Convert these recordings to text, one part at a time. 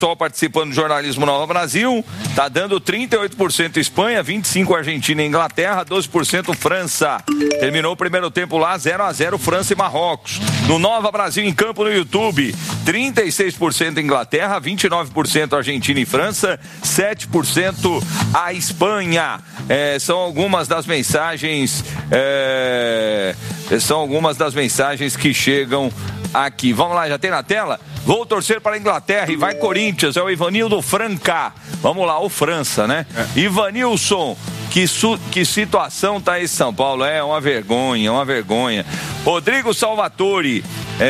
Só participando do Jornalismo Nova Brasil, tá dando 38% Espanha, 25% Argentina e Inglaterra, 12% França. Terminou o primeiro tempo lá, 0-0 França e Marrocos. No Nova Brasil em Campo no YouTube, 36% Inglaterra, 29% Argentina e França, 7% a Espanha. São algumas das mensagens que chegam aqui. Vamos lá, já tem na tela? Vou torcer para a Inglaterra e vai Corinthians, é o Ivanildo Franca. Vamos lá, o França, né? Ivanilson, que situação tá esse São Paulo? É uma vergonha. Rodrigo Salvatore,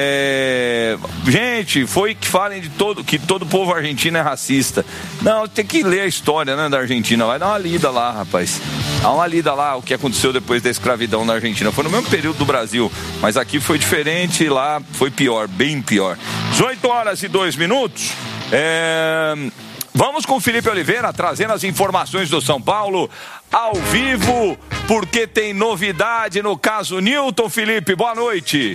gente, foi que falem que todo povo argentino é racista. Não, tem que ler a história, né, da Argentina. Vai dar uma lida lá, rapaz. Dá uma lida lá, o que aconteceu depois da escravidão na Argentina. Foi no mesmo período do Brasil, mas aqui foi diferente, lá foi pior, bem pior. 18h02. Vamos com o Felipe Oliveira, trazendo as informações do São Paulo ao vivo, porque tem novidade no caso Newton. Felipe, boa noite.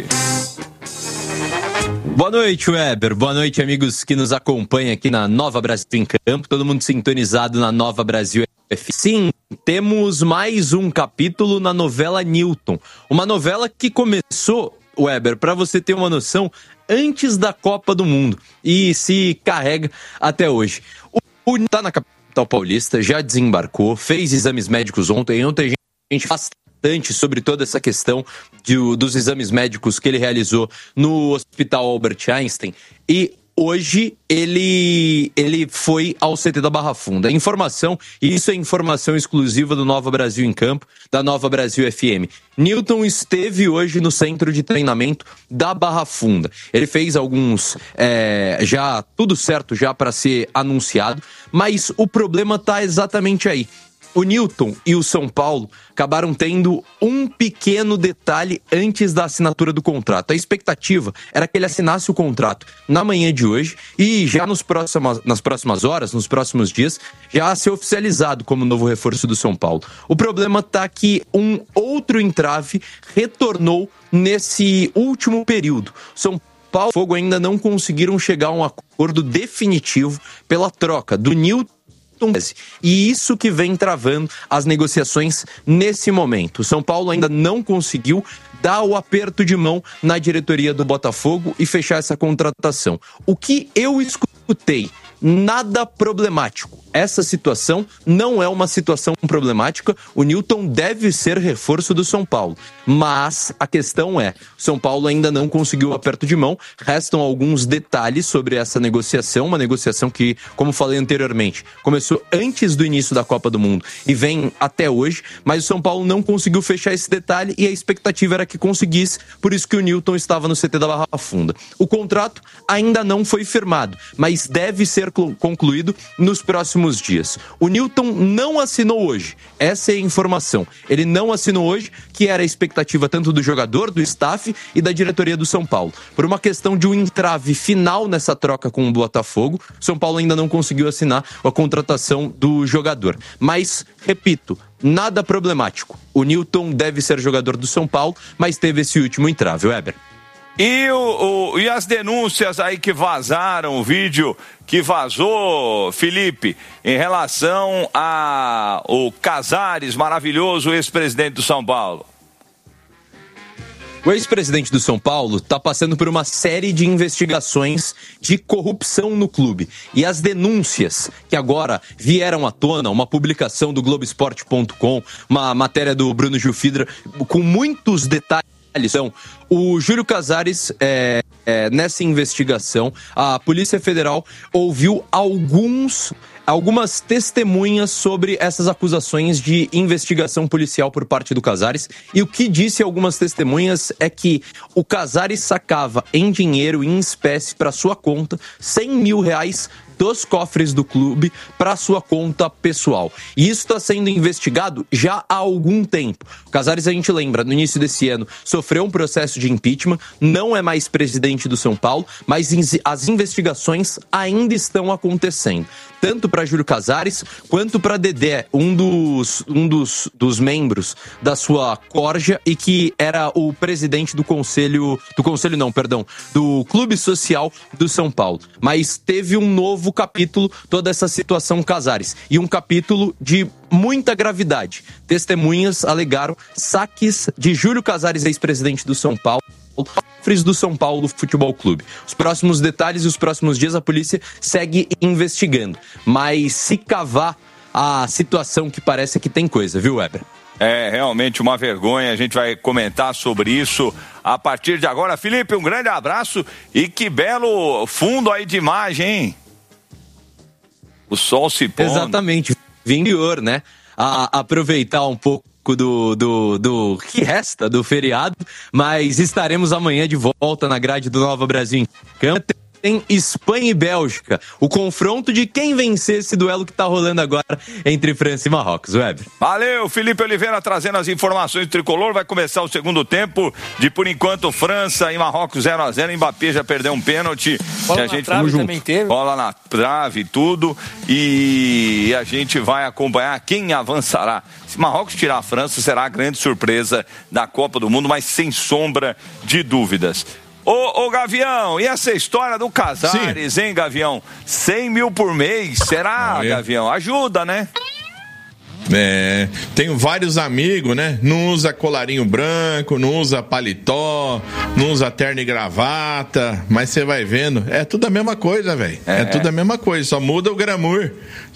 Boa noite, Weber. Boa noite, amigos que nos acompanham aqui na Nova Brasil em Campo. Todo mundo sintonizado na Nova Brasil FM. Sim, temos mais um capítulo na novela Newton. Uma novela que começou, Weber, para você ter uma noção, antes da Copa do Mundo e se carrega até hoje. O está na capital paulista, já desembarcou, fez exames médicos ontem. Ontem a gente bastante sobre toda essa questão dos exames médicos que ele realizou no Hospital Albert Einstein, e hoje ele foi ao CT da Barra Funda. Informação, e isso é informação exclusiva do Nova Brasil em Campo, da Nova Brasil FM. Newton esteve hoje no centro de treinamento da Barra Funda. Ele fez alguns, já tudo certo já para ser anunciado, mas o problema está exatamente aí. O Newton e o São Paulo acabaram tendo um pequeno detalhe antes da assinatura do contrato. A expectativa era que ele assinasse o contrato na manhã de hoje e já nas próximas horas, nos próximos dias, já ser oficializado como novo reforço do São Paulo. O problema está que um outro entrave retornou nesse último período. São Paulo e Fogo ainda não conseguiram chegar a um acordo definitivo pela troca do Newton. E isso que vem travando as negociações nesse momento. O São Paulo ainda não conseguiu dar o aperto de mão na diretoria do Botafogo e fechar essa contratação. O que eu escutei, nada problemático. Essa situação não é uma situação problemática. O Newton deve ser reforço do São Paulo. Mas a questão é, o São Paulo ainda não conseguiu o aperto de mão. Restam alguns detalhes sobre essa negociação. Uma negociação que, como falei anteriormente, começou antes do início da Copa do Mundo e vem até hoje. Mas o São Paulo não conseguiu fechar esse detalhe e a expectativa era que conseguisse. Por isso que o Newton estava no CT da Barra Funda. O contrato ainda não foi firmado, mas deve ser concluído nos próximos dias. O Newton não assinou hoje. Essa é a informação. Ele não assinou hoje, que era a expectativa tanto do jogador, do staff e da diretoria do São Paulo. Por uma questão de um entrave final nessa troca com o Botafogo, o São Paulo ainda não conseguiu assinar a contratação do jogador. Mas, repito, nada problemático. O Newton deve ser jogador do São Paulo, mas teve esse último entrave, Weber. E as denúncias aí que vazaram, o vídeo que vazou, Felipe, em relação ao Casares, maravilhoso ex-presidente do São Paulo? O ex-presidente do São Paulo está passando por uma série de investigações de corrupção no clube. E as denúncias que agora vieram à tona, uma publicação do Globoesporte.com, uma matéria do Bruno Gilfidra, com muitos detalhes. O Júlio Casares, nessa investigação, a Polícia Federal ouviu algumas testemunhas sobre essas acusações de investigação policial por parte do Casares. E o que disse algumas testemunhas é que o Casares sacava em dinheiro, em espécie, para sua conta, R$100 mil dos cofres do clube para sua conta pessoal. E isso está sendo investigado já há algum tempo. O Casares, a gente lembra, no início desse ano, sofreu um processo de impeachment, não é mais presidente do São Paulo, mas as investigações ainda estão acontecendo. Tanto para Júlio Casares, quanto para Dedé, um dos membros da sua corja e que era o presidente do Clube Social do São Paulo. Mas teve um novo novo capítulo toda essa situação Casares. E um capítulo de muita gravidade. Testemunhas alegaram saques de Júlio Casares, ex-presidente do São Paulo, cofres do São Paulo Futebol Clube. Os próximos detalhes e os próximos dias a polícia segue investigando. Mas se cavar a situação que parece que tem coisa, viu, Weber? É realmente uma vergonha, a gente vai comentar sobre isso a partir de agora. Felipe, um grande abraço e que belo fundo aí de imagem, hein? O sol se pondo. Exatamente, vingador, né? Aproveitar um pouco do que resta do feriado, mas estaremos amanhã de volta na grade do Nova Brasil em Campo. Tem Espanha e Bélgica, o confronto de quem vencer esse duelo que tá rolando agora entre França e Marrocos, Weber. Valeu, Felipe Oliveira trazendo as informações do Tricolor, vai começar o segundo tempo de, por enquanto, França e Marrocos 0-0, Mbappé já perdeu um pênalti. Bola e a gente trave também teve. Bola na trave e tudo, e a gente vai acompanhar quem avançará. Se Marrocos tirar a França, será a grande surpresa da Copa do Mundo, mas sem sombra de dúvidas. Ô Gavião, e essa história do Casares, sim, hein, Gavião? 100 mil por mês, será, Gavião? Ajuda, né? Tenho vários amigos, né? Não usa colarinho branco, não usa paletó, não usa terno e gravata, mas você vai vendo, é tudo a mesma coisa, velho. É tudo a mesma coisa, só muda o glamour.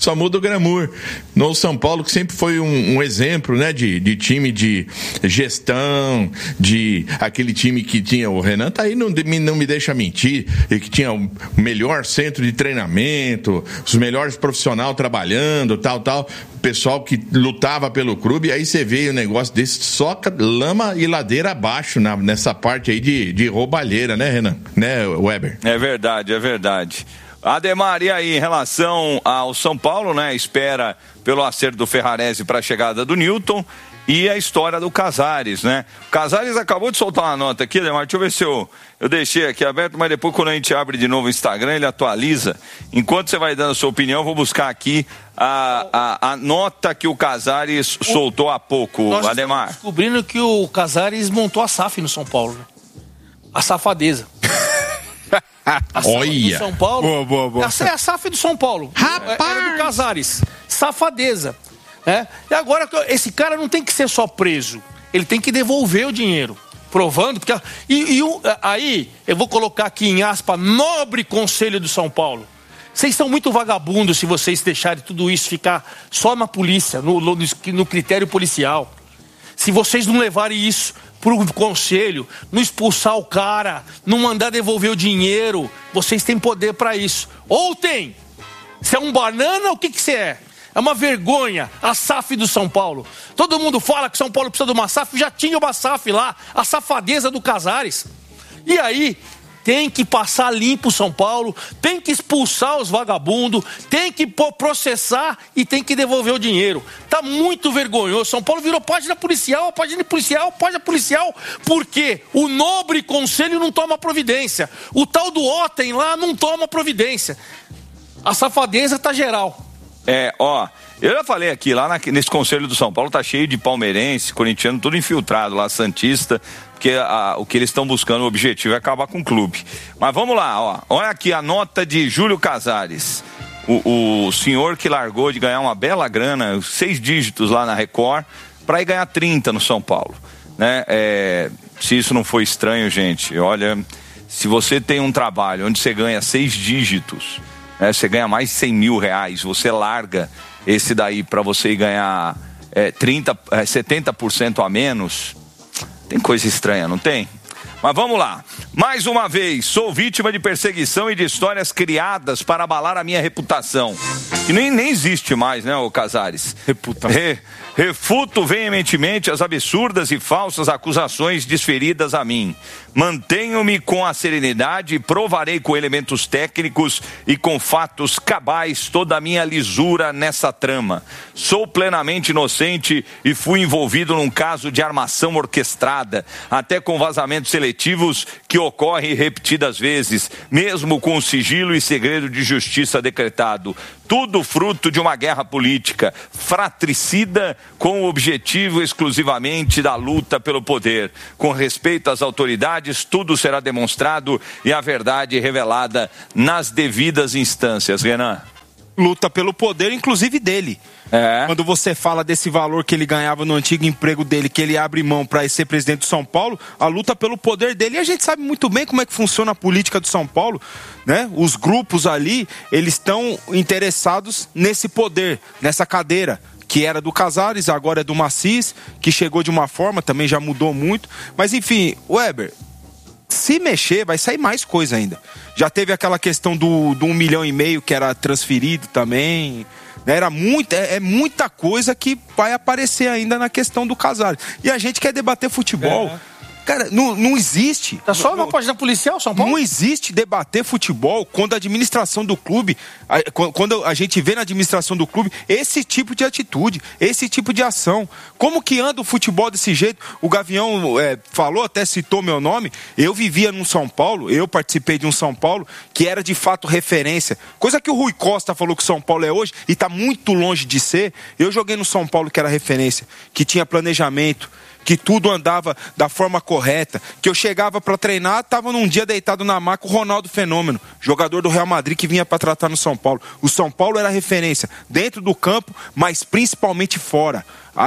No São Paulo, que sempre foi um exemplo, né? De time de gestão, de aquele time que tinha, o Renan tá aí, não me deixa mentir, e que tinha o melhor centro de treinamento, os melhores profissionais trabalhando, tal, o pessoal que lutava pelo clube, aí você vê um negócio desse, só lama e ladeira abaixo nessa parte aí de roubalheira, né, Renan? Né, Weber? É verdade. Ademar, e aí, em relação ao São Paulo, né, espera pelo acerto do Ferrarese para a chegada do Newton e a história do Casares, né? O Casares acabou de soltar uma nota aqui, Ademar, deixa eu ver se eu deixei aqui aberto, mas depois quando a gente abre de novo o Instagram, ele atualiza. Enquanto você vai dando a sua opinião, eu vou buscar aqui a nota que o Casares soltou há pouco, Nós Ademar. Descobrindo que o Casares montou a SAF no São Paulo, né? A safadeza. A SAF do São Paulo. Boa. Essa é a SAF do São Paulo. Rapaz! É do Casares. Safadeza. E agora, esse cara não tem que ser só preso. Ele tem que devolver o dinheiro. Provando. Porque, aí, eu vou colocar aqui em aspa, nobre conselho do São Paulo. Vocês são muito vagabundos se vocês deixarem tudo isso ficar só na polícia, no critério policial. Se vocês não levarem isso pro conselho, não expulsar o cara, não mandar devolver o dinheiro, vocês têm poder para isso. Ou tem. Você é um banana, o que você é? É uma vergonha, a SAF do São Paulo. Todo mundo fala que São Paulo precisa de uma SAF, já tinha uma SAF lá, a safadeza do Casares. E aí, tem que passar limpo o São Paulo, tem que expulsar os vagabundos, tem que processar e tem que devolver o dinheiro. Tá muito vergonhoso. São Paulo virou página policial, porque o nobre conselho não toma providência. O tal do Otten lá não toma providência. A safadeza tá geral. Eu já falei aqui, lá nesse conselho do São Paulo tá cheio de palmeirense, corintiano, tudo infiltrado lá, santista, porque o que eles estão buscando, o objetivo é acabar com o clube. Mas vamos lá, olha aqui a nota de Júlio Casares, o senhor que largou de ganhar uma bela grana, 6 dígitos lá na Record, para ir ganhar 30 no São Paulo, né? Se isso não for estranho, gente, olha, se você tem um trabalho onde você ganha 6 dígitos, você ganha mais de 100 mil reais, você larga esse daí para você ganhar 70% a menos, tem coisa estranha, não tem? Mas vamos lá, mais uma vez, sou vítima de perseguição e de histórias criadas para abalar a minha reputação, que nem existe mais, né, ô Casares? Refuto veementemente as absurdas e falsas acusações desferidas a mim. Mantenho-me com a serenidade e provarei com elementos técnicos e com fatos cabais toda a minha lisura nessa trama. Sou plenamente inocente e fui envolvido num caso de armação orquestrada, até com vazamentos seletivos que ocorrem repetidas vezes, mesmo com sigilo e segredo de justiça decretado. Tudo tudo fruto de uma guerra política fratricida com o objetivo exclusivamente da luta pelo poder. Com respeito às autoridades, tudo será demonstrado e a verdade revelada nas devidas instâncias. Renan. Luta pelo poder, inclusive dele. Quando você fala desse valor que ele ganhava no antigo emprego dele, que ele abre mão para ser presidente do São Paulo, a luta pelo poder dele, e a gente sabe muito bem como é que funciona a política do São Paulo, né? Os grupos ali, eles estão interessados nesse poder, nessa cadeira, que era do Casares, agora é do Macis, que chegou de uma forma, também já mudou muito, mas enfim, Weber, se mexer, vai sair mais coisa ainda. Já teve aquela questão do 1,5 milhão que era transferido também. Era muita coisa que vai aparecer ainda na questão do Casares. E a gente quer debater futebol. Cara, não existe. Tá só na página policial, São Paulo? Não existe debater futebol quando a administração do clube, quando a gente vê na administração do clube esse tipo de atitude, esse tipo de ação. Como que anda o futebol desse jeito? O Gavião falou, até citou meu nome. Eu vivia num São Paulo, eu participei de um São Paulo que era de fato referência. Coisa que o Rui Costa falou que o São Paulo é hoje e está muito longe de ser. Eu joguei no São Paulo que era referência, que tinha planejamento, que tudo andava da forma correta, que eu chegava para treinar, estava num dia deitado na maca o Ronaldo Fenômeno, jogador do Real Madrid que vinha para tratar no São Paulo. O São Paulo era referência dentro do campo, mas principalmente fora,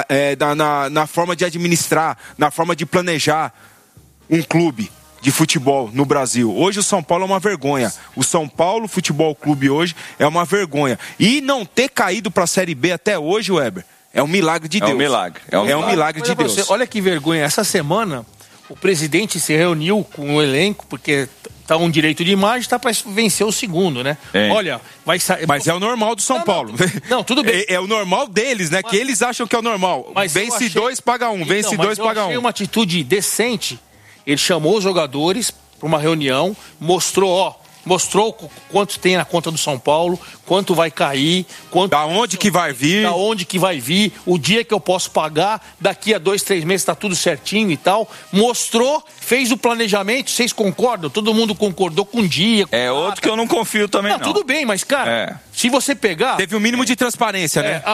na forma de administrar, na forma de planejar um clube de futebol no Brasil. Hoje o São Paulo é uma vergonha. O São Paulo Futebol Clube hoje é uma vergonha. E não ter caído para a Série B até hoje, Weber, é um milagre de Deus. É um milagre. É um milagre de Deus. Você, olha que vergonha. Essa semana, o presidente se reuniu com o elenco, porque tá um direito de imagem, está para vencer o segundo, né? Olha, vai sair. Mas é o normal do São Paulo. Não, tudo bem. É o normal deles, né? Que eles acham que é o normal. Vence dois, paga um. Vence dois, paga um. Eu achei uma atitude decente. Ele chamou os jogadores para uma reunião, mostrou quanto tem na conta do São Paulo, quanto vai cair, da onde que vai vir, o dia que eu posso pagar, daqui a 2-3 meses tá tudo certinho e tal. Mostrou, fez o planejamento, vocês concordam? Todo mundo concordou com o dia. Com outro que eu não confio também, não. Tudo bem, mas cara, se você pegar... Teve um mínimo de transparência, né?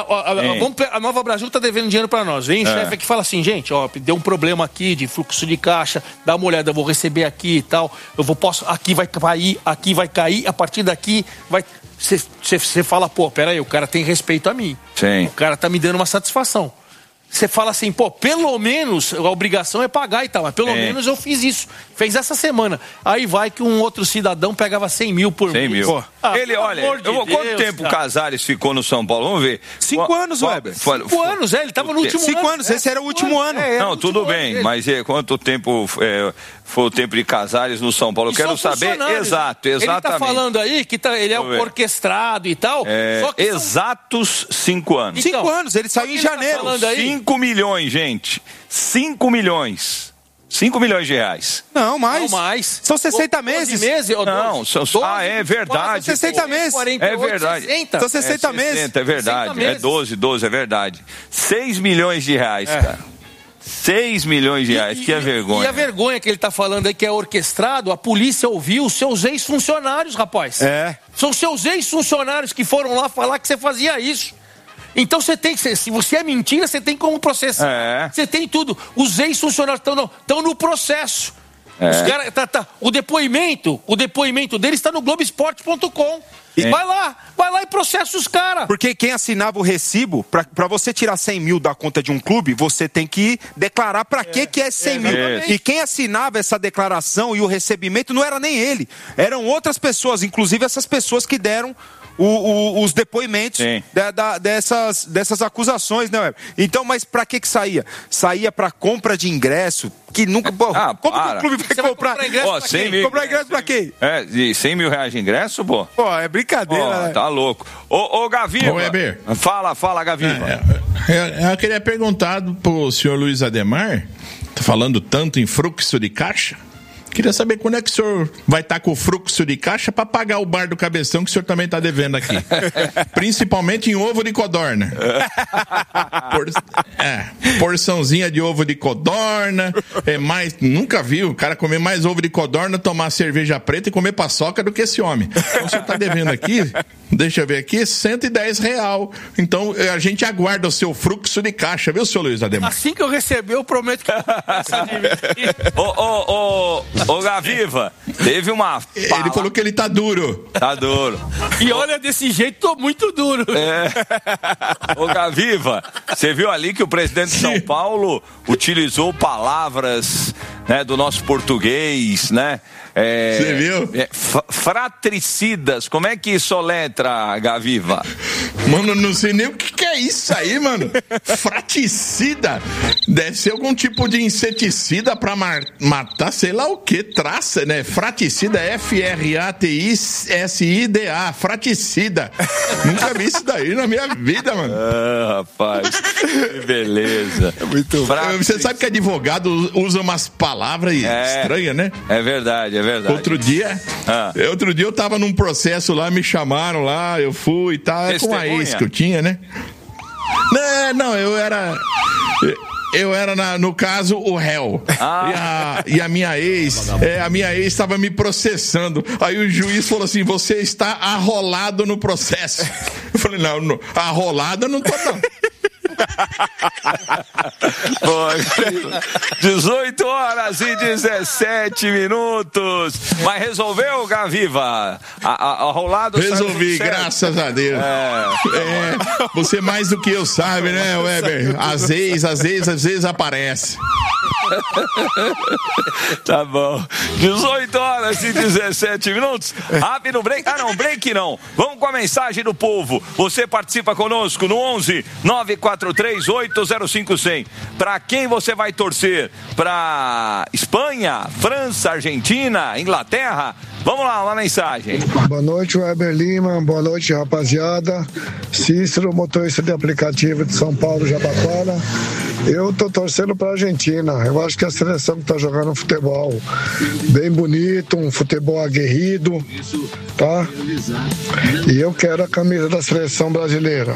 A Nova Brasil tá devendo dinheiro para nós. Vem o chefe aqui e fala assim, gente, deu um problema aqui de fluxo de caixa, dá uma olhada, eu vou receber aqui e tal, aqui vai cair, a partir daqui vai... Você fala, peraí, o cara tem respeito a mim. Sim. O cara tá me dando uma satisfação. Você fala assim, pelo menos a obrigação é pagar e tal, mas pelo menos eu fiz isso. Fez essa semana. Aí vai que um outro cidadão pegava 100 mil por mês. 100 mil. Ele, olha, quanto tempo o Casares ficou no São Paulo? Vamos ver. 5 anos, Weber. 5 anos, ele tava no último ano. 5 anos, esse era o último ano. Não, tudo bem, mas quanto tempo foi o tempo de Casares no São Paulo? Eu quero saber exatamente. Ele tá falando aí que ele é orquestrado e tal. Só que exatos 5 anos. 5 anos, ele saiu em janeiro. 5 milhões, gente. 5 milhões. 5 milhões de reais. Não, mais. São 60 meses. Não, é verdade. 60 meses. 48, é verdade. 60. São 60 meses. É verdade. É 12, é verdade. 6 milhões de reais, cara. 6 milhões de reais, que é vergonha. E a vergonha que ele tá falando aí, que é orquestrado, a polícia ouviu os seus ex-funcionários, rapaz. São seus ex-funcionários que foram lá falar que você fazia isso. Então você tem que, se você é mentira, você tem como processar. Você tem tudo. Os ex-funcionários estão no processo. Os cara, o depoimento deles está no Globoesporte.com. Vai lá e processa os caras. Porque quem assinava o recibo, pra você tirar 100 mil da conta de um clube, você tem que declarar pra que é 100 mil. E quem assinava essa declaração e o recebimento não era nem ele. Eram outras pessoas, inclusive essas pessoas que deram os depoimentos dessas acusações, né? Então, mas pra que saía? Saía pra compra de ingresso, que nunca... como que o clube vai comprar ingresso? 100 mil. Comprar ingresso pra quê? De 100 mil reais de ingresso, pô? É brincadeira, né? Tá louco. Ô Gaviva. Fala, Gaviva. Eu queria perguntar pro senhor Luiz Ademar, tá falando tanto em fluxo de caixa, Queria saber quando é que o senhor vai estar com o fluxo de caixa para pagar o bar do Cabeção que o senhor também está devendo aqui. Principalmente em ovo de codorna. Porçãozinha de ovo de codorna. Nunca vi o cara comer mais ovo de codorna, tomar cerveja preta e comer paçoca do que esse homem. Então o senhor está devendo aqui, deixa eu ver aqui, R$110. Então a gente aguarda o seu fluxo de caixa, viu, senhor Luiz Ademar? Assim que eu receber, eu prometo que essa dívida. Ô Gaviva, teve uma... Ele falou que ele tá duro. Tá duro. E olha, desse jeito, tô muito duro. Ô Gaviva, você viu ali que o presidente de São Paulo utilizou palavras, né, do nosso português, né? Você viu? Fratricidas, como é que soletra, Gaviva? Mano, não sei nem o que é isso aí, mano. Fratricida. Deve ser algum tipo de inseticida pra matar, sei lá o que, traça, né? Fratricida, Fratisida, fratricida. Nunca vi isso daí na minha vida, mano. Rapaz, que beleza. É muito bom. Você sabe que advogado usa umas palavras estranhas, né? É verdade, é verdade. Outro dia eu tava num processo lá, me chamaram lá, eu fui e tal, com a ex que eu tinha, né? Não, eu era, no caso, o réu. E a minha ex estava me processando. Aí o juiz falou assim, você está arrolado no processo. Eu falei, não arrolado eu não tô não. 18h17. Mas resolveu, Gaviva? Arrolado. Resolvi, graças a Deus. Você mais do que eu sabe, né, Weber? Às vezes aparece. Tá bom. 18h17. Rápido break. Break não. Vamos com a mensagem do povo. Você participa conosco no 11-943-805-100. Pra quem você vai torcer? Pra Espanha, França, Argentina, Inglaterra? Vamos lá, uma mensagem. Boa noite, Weber Lima. Boa noite, rapaziada. Cícero, motorista de aplicativo de São Paulo, Jabaquara. Eu tô torcendo pra Argentina. Eu acho que a seleção que tá jogando um futebol bem bonito, um futebol aguerrido, tá? E eu quero a camisa da seleção brasileira.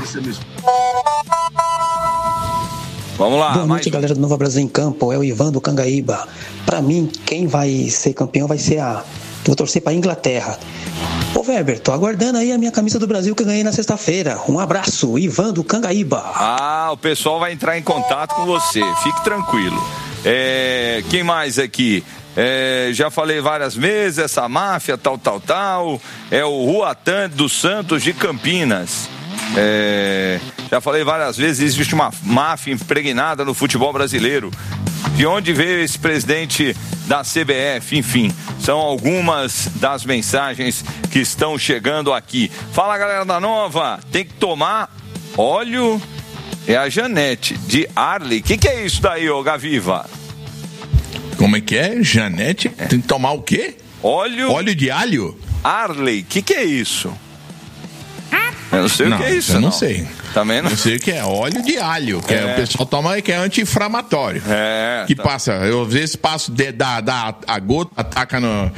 Vamos lá. Boa noite, galera do Nova Brasil em Campo. É o Ivan do Cangaíba. Pra mim, quem vai ser campeão vai ser vou torcer pra Inglaterra. Ô Weber, tô aguardando aí a minha camisa do Brasil que eu ganhei na sexta-feira. Um abraço, Ivan do Cangaíba. O pessoal vai entrar em contato com você. Fique tranquilo. Quem mais aqui? Já falei várias vezes, essa máfia, tal. É o Ruatan dos Santos de Campinas. Já falei várias vezes, existe uma máfia impregnada no futebol brasileiro. De onde veio esse presidente da CBF? Enfim, são algumas das mensagens que estão chegando aqui. Fala, galera da Nova, tem que tomar óleo. É a Janete de Arley. O que é isso daí, ô Gaviva? Como é que é? Janete? Tem que tomar o quê? Óleo de alho? Arley, o que é isso? Eu não sei o que é isso. Eu não sei. Também não sei o que é óleo de alho, que o pessoal toma, que é anti-inflamatório. Que passa, eu às vezes passo a gota ataca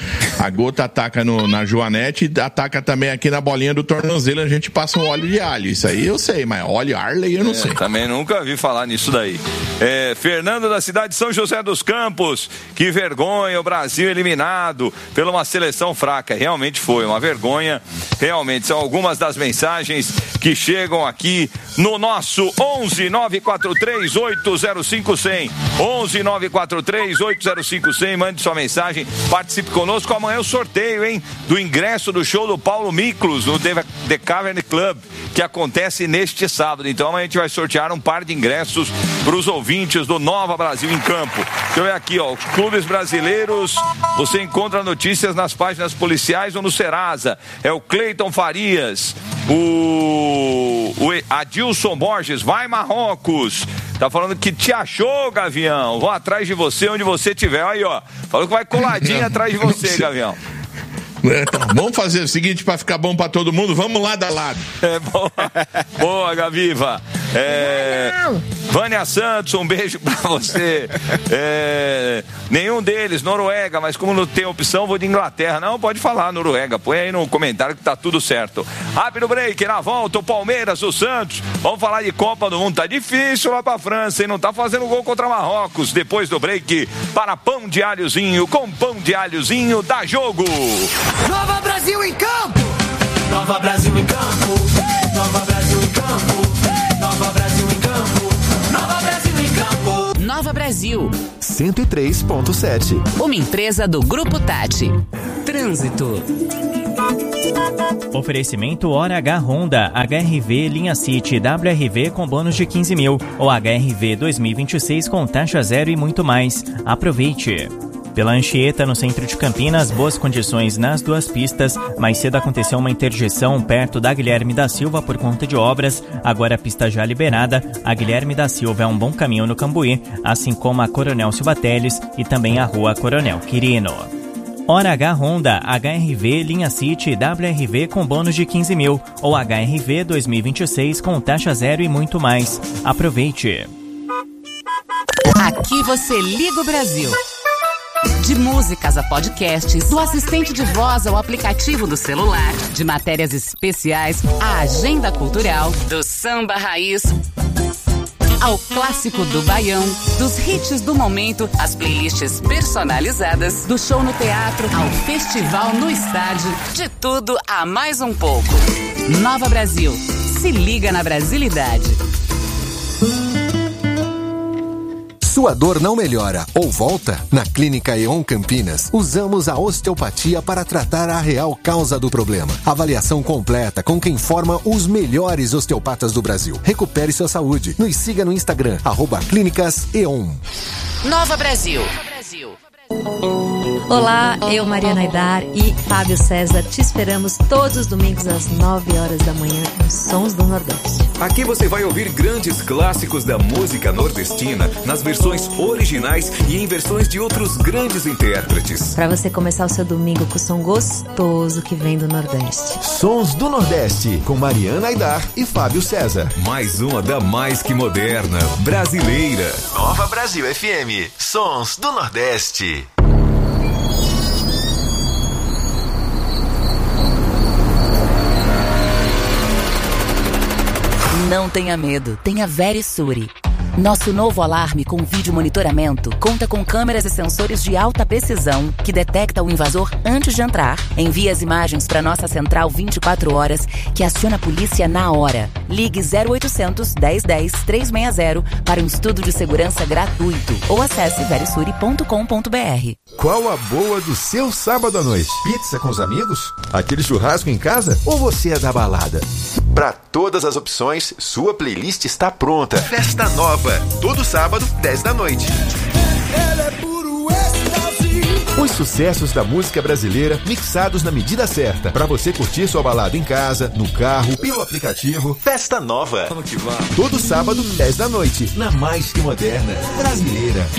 na Joanete, ataca também aqui na bolinha do tornozelo, a gente passa um óleo de alho. Isso aí eu sei, mas óleo Arley eu não sei. Também nunca vi falar nisso daí. Fernando da cidade de São José dos Campos, que vergonha, o Brasil eliminado pela uma seleção fraca. Realmente foi uma vergonha, realmente. São algumas das mensagens que chegam aqui no nosso 11-943-805-100. 11-943-805-100. Mande sua mensagem, participe conosco. Amanhã o sorteio, hein? Do ingresso do show do Paulo Miklos no The Cavern Club, que acontece neste sábado. Então amanhã a gente vai sortear um par de ingressos para os ouvintes do Nova Brasil em Campo. Deixa eu ver aqui, ó. Os clubes brasileiros, você encontra notícias nas páginas policiais ou no Serasa. É o Cleiton Farias, o Adilson Borges, vai Marrocos. Tá falando que te achou, Gavião. Vou atrás de você onde você estiver. Aí, ó. Falou que vai coladinho atrás de você, Gavião. Então, vamos fazer o seguinte para ficar bom para todo mundo. Vamos lado a lado. Boa, Gaviva. Vânia Santos, um beijo pra você. Nenhum deles, Noruega, mas como não tem opção, vou de Inglaterra. Não, pode falar, Noruega. Põe aí no comentário que tá tudo certo. Rápido break, na volta, o Palmeiras, o Santos. Vamos falar de Copa do Mundo. Tá difícil lá pra França, hein? Não tá fazendo gol contra Marrocos. Depois do break, para Pão de Alhozinho. Com Pão de Alhozinho, dá jogo. Nova Brasil em campo! Nova Brasil em campo! Nova Brasil em campo! Nova Brasil em campo! Nova Brasil em campo! Nova Brasil 103.7. Uma empresa do Grupo Tati. Trânsito. Oferecimento Hora H Honda, HRV linha City WRV com bônus de 15 mil ou HRV 2026 com taxa zero e muito mais. Aproveite! Pela Anchieta, no centro de Campinas, boas condições nas duas pistas. Mais cedo aconteceu uma interdição perto da Guilherme da Silva por conta de obras. Agora a pista já liberada. A Guilherme da Silva é um bom caminho no Cambuí, assim como a Coronel Silva Teles e também a Rua Coronel Quirino. Hora H Honda, HRV linha City WRV com bônus de 15 mil ou HRV 2026 com taxa zero e muito mais. Aproveite! Aqui você liga o Brasil. De músicas a podcasts, do assistente de voz ao aplicativo do celular, de matérias especiais à agenda cultural, do samba raiz ao clássico do baião, dos hits do momento, às playlists personalizadas, do show no teatro ao festival no estádio, de tudo a mais um pouco. Nova Brasil, se liga na brasilidade. Sua dor não melhora ou volta? Na Clínica E.ON Campinas, usamos a osteopatia para tratar a real causa do problema. Avaliação completa com quem forma os melhores osteopatas do Brasil. Recupere sua saúde. Nos siga no Instagram, @Clínicas E.ON. Nova Brasil. Olá, eu, Mariana Aidar e Fábio César te esperamos todos os domingos às 9 horas da manhã nos Sons do Nordeste. Aqui você vai ouvir grandes clássicos da música nordestina nas versões originais e em versões de outros grandes intérpretes. Para você começar o seu domingo com o som gostoso que vem do Nordeste. Sons do Nordeste, com Mariana Aidar e Fábio César. Mais uma da mais que moderna, brasileira. Nova Brasil FM, Sons do Nordeste. Não tenha medo, tenha Verisure. Nosso novo alarme com vídeo monitoramento conta com câmeras e sensores de alta precisão que detecta o invasor antes de entrar. Envia as imagens para nossa central 24 horas que aciona a polícia na hora. Ligue 0800 1010 360 para um estudo de segurança gratuito ou acesse verisure.com.br. Qual a boa do seu sábado à noite? Pizza com os amigos? Aquele churrasco em casa? Ou você é da balada? Para todas as opções, sua playlist está pronta. Festa Nova, todo sábado, 10 da noite. Os sucessos da música brasileira mixados na medida certa. Para você curtir sua balada em casa, no carro, pelo aplicativo. Festa Nova. Todo sábado, 10 da noite. Na mais que moderna brasileira.